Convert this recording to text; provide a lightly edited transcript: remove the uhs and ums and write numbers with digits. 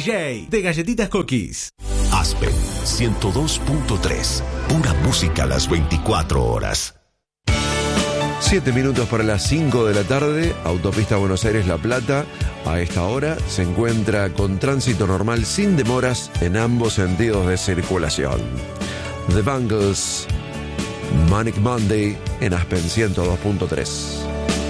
DJ de Galletitas Cookies. Aspen 102.3. Pura música a las 24 horas. 7 minutos para las 5 de la tarde, autopista Buenos Aires-La Plata. A esta hora se encuentra con tránsito normal sin demoras en ambos sentidos de circulación. The Bangles, Manic Monday en Aspen 102.3.